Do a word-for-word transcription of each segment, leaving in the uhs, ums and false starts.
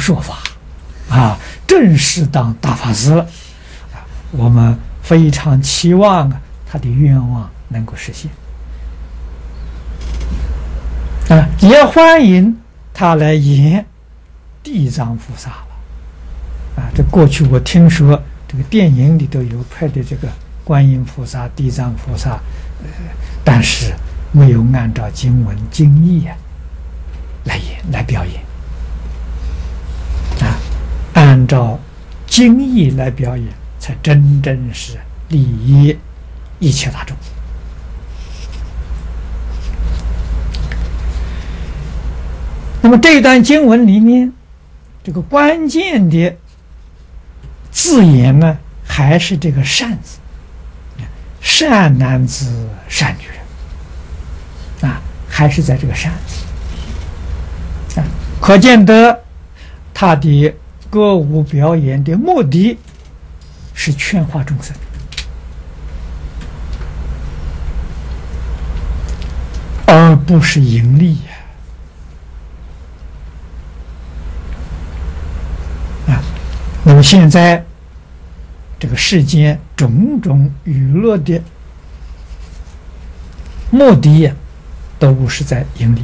说法，啊，正式当大法师了，啊，我们非常期望啊，他的愿望能够实现，啊，也欢迎他来演地藏菩萨了，啊，这过去我听说这个电影里头有拍的这个观音菩萨、地藏菩萨，呃，但是没有按照经文经义啊来演来表演，啊，按照经义来表演，才真正是利益一切大众。那么这段经文里面，这个关键的字眼呢，还是这个“善”字，善男子、善女人，啊，还是在这个“善”字，啊，可见得他的歌舞表演的目的是劝化众生，而不是盈利呀。啊，那么现在这个世间种种娱乐的目的呀，都是在盈利。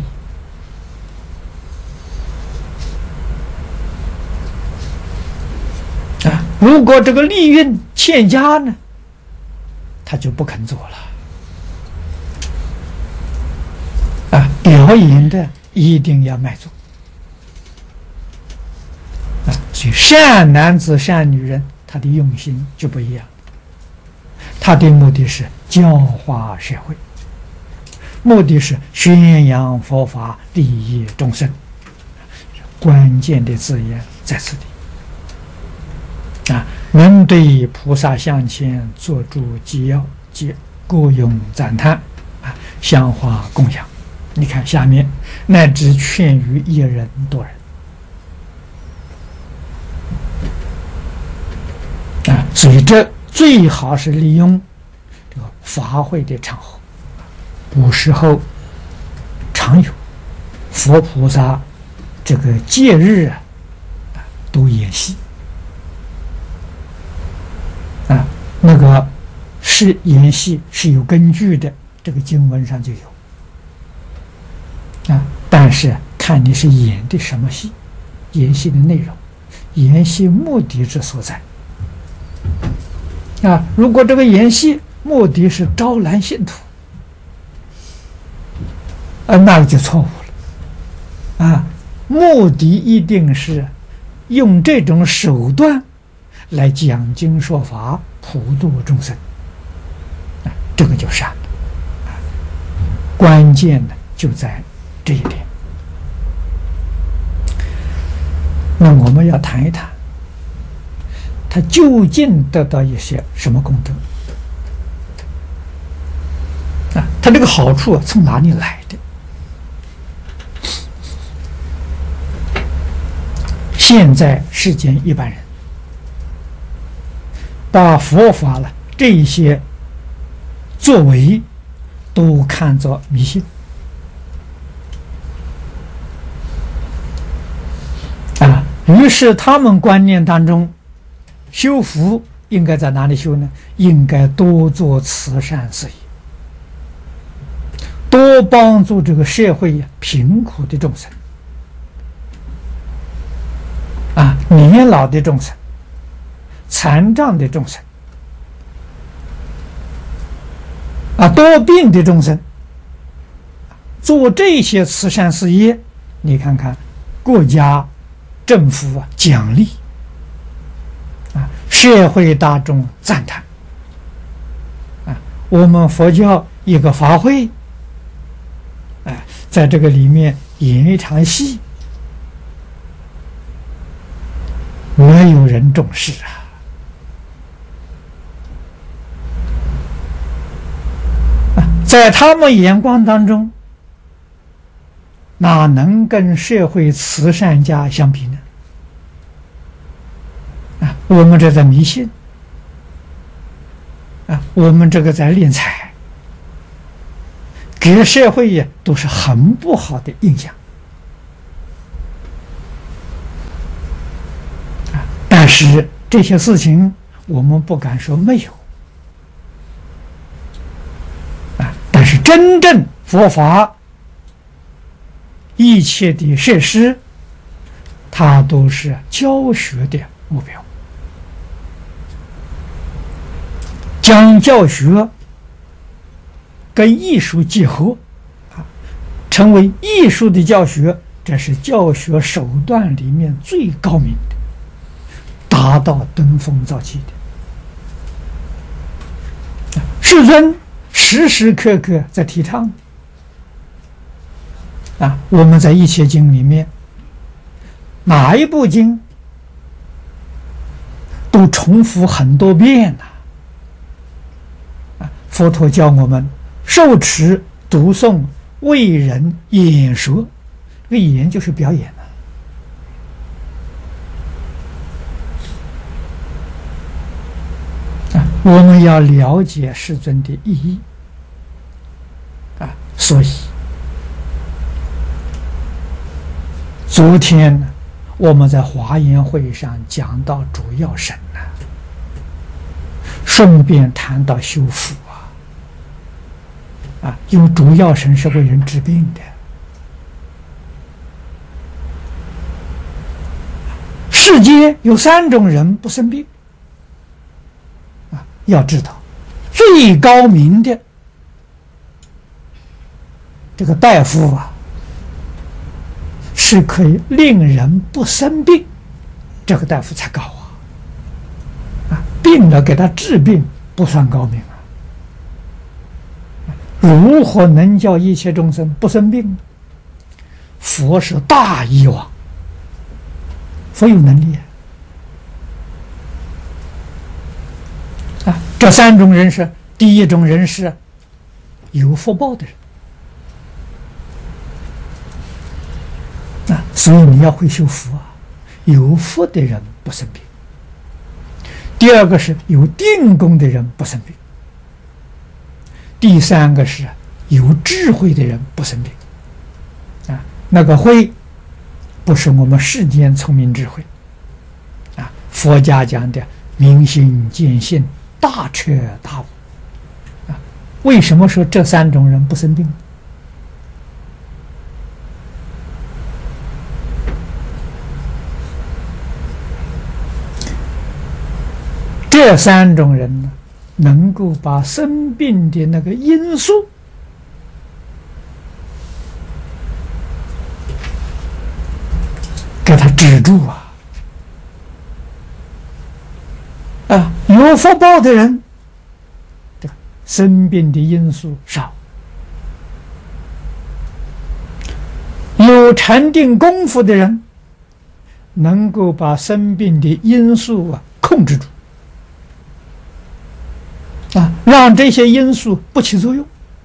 啊，如果这个利润欠佳呢，他就不肯做了。啊，表演的一定要卖座。啊，所以善男子、善女人，他的用心就不一样。他的目的是教化社会，目的是宣扬佛法，利益众生。关键的字眼在此地。啊，能对菩萨像前做诸纪要及各用赞叹，啊，香花供养。你看下面，乃至劝于一人多人。啊，所以这最好是利用这个法会的场合，古时候常有佛菩萨这个节日啊，都演戏。啊，那个是演戏是有根据的，这个经文上就有。啊，但是看你是演的什么戏，演戏的内容，演戏目的之所在。啊，如果这个演戏目的是招揽信徒，啊，那个就错误了。啊，目的一定是用这种手段来讲经说法，普度众生，啊，这个就善了。啊，关键呢就在这一点。那我们要谈一谈，他究竟得到一些什么功德？啊，他这个好处啊，从哪里来的？现在世间一般人把佛法了这些作为都看作迷信啊，于是他们观念当中，修福应该在哪里修呢？应该多做慈善事业，多帮助这个社会贫苦的众生啊，年老的众生、残障的众生啊，多病的众生，做这些慈善事业，你看看国家政府啊奖励啊，社会大众赞叹啊，我们佛教一个法会，哎、啊，在这个里面演一场戏，没有人重视啊。在他们眼光当中，哪能跟社会慈善家相比呢？啊，我们这在迷信啊，我们这个在敛财，给社会也都是很不好的印象是这些事情我们不敢说没有啊，但是真正佛法一切的设施，它都是教学的目标，将教学跟艺术结合啊，成为艺术的教学，这是教学手段里面最高明的，达到登峰造极的。世尊时时刻刻在提倡啊，我们在一切经里面，哪一部经都重复很多遍呐、啊！啊，佛陀教我们受持、读诵、为人演说，这个演就是表演啊！啊，我们要了解世尊的意义啊，所以。昨天呢，我们在华严会上讲到主要神呢，顺便谈到修福啊，啊，因为主要神是为人治病的。世间有三种人不生病啊，要知道，最高明的这个大夫啊。是可以令人不生病，这个大夫才高啊！啊，病了给他治病不算高明啊。如何能叫一切众生不生病呢？佛是大医王，佛有能力啊！啊，这三种人是：第一种人是有福报的人。啊，所以你要会修福啊，有福的人不生病。第二个是有定功的人不生病。第三个是有智慧的人不生病。啊，那个慧不是我们世间聪明智慧，啊，佛家讲的明心见性、大彻大悟。啊，为什么说这三种人不生病？这三种人呢，能够把生病的那个因素给他止住啊！啊，有福报的人，这个生病的因素少；有禅定功夫的人，能够把生病的因素啊控制住。啊，让这些因素不起作用，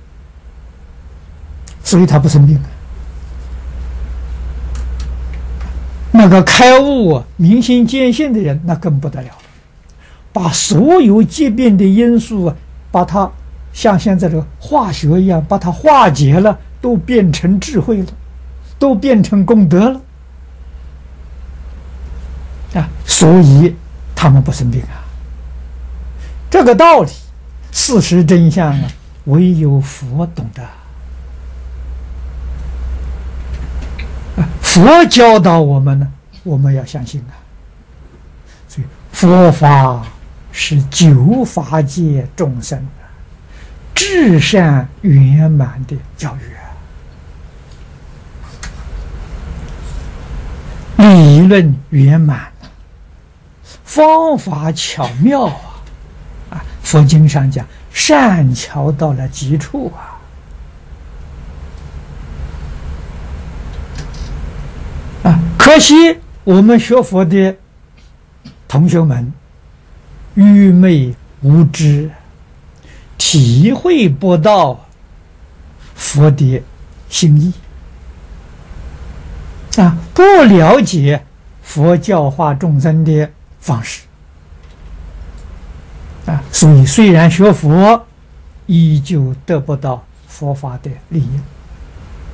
所以他不生病。那个开悟、明心见性的人，那更不得了了，把所有疾病的因素啊，把它像现在这个化学一样，把它化解了，都变成智慧了，都变成功德了。啊，所以他们不生病啊。这个道理。事实真相啊，唯有佛懂得。啊，佛教导我们呢，我们要相信啊。所以佛法是九法界众生啊至善圆满的教育啊，理论圆满，方法巧妙啊。佛经上讲，善巧到了极处啊！啊，可惜我们学佛的同学们愚昧无知，体会不到佛的心意啊，不了解佛教化众生的方式。啊，所以虽然学佛，依旧得不到佛法的利益。